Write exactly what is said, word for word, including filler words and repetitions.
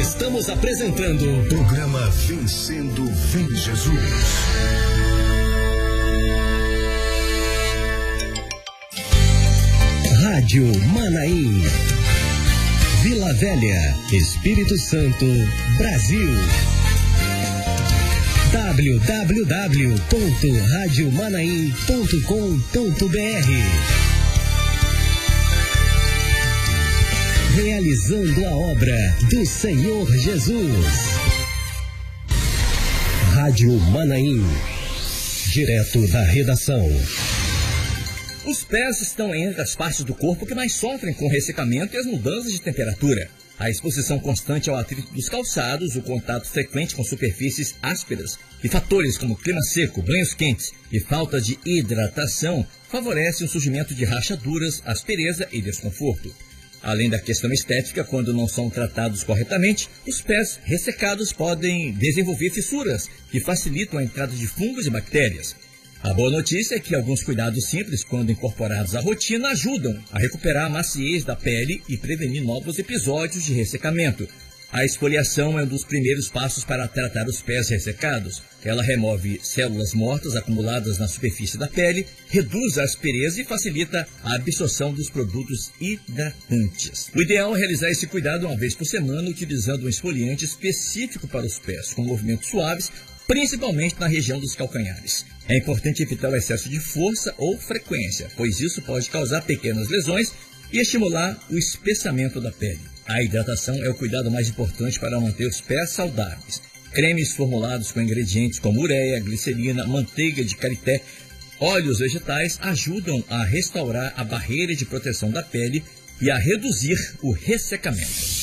Estamos apresentando o programa Vencendo Vem Jesus. Rádio Manaim. Vila Velha, Espírito Santo, Brasil. w w w ponto rádio manaim ponto com ponto b r. Realizando a obra do Senhor Jesus. Rádio Manaim, direto da redação. Os pés estão entre as partes do corpo que mais sofrem com o ressecamento e as mudanças de temperatura. A exposição constante ao atrito dos calçados, o contato frequente com superfícies ásperas e fatores como clima seco, banhos quentes e falta de hidratação favorecem o surgimento de rachaduras, aspereza e desconforto. Além da questão estética, quando não são tratados corretamente, os pés ressecados podem desenvolver fissuras que facilitam a entrada de fungos e bactérias. A boa notícia é que alguns cuidados simples, quando incorporados à rotina, ajudam a recuperar a maciez da pele e prevenir novos episódios de ressecamento. A esfoliação é um dos primeiros passos para tratar os pés ressecados. Ela remove células mortas acumuladas na superfície da pele, reduz a aspereza e facilita a absorção dos produtos hidratantes. O ideal é realizar esse cuidado uma vez por semana, utilizando um esfoliante específico para os pés, com movimentos suaves, principalmente na região dos calcanhares. É importante evitar o excesso de força ou frequência, pois isso pode causar pequenas lesões e estimular o espessamento da pele. A hidratação é o cuidado mais importante para manter os pés saudáveis. Cremes formulados com ingredientes como ureia, glicerina, manteiga de karité, óleos vegetais ajudam a restaurar a barreira de proteção da pele e a reduzir o ressecamento.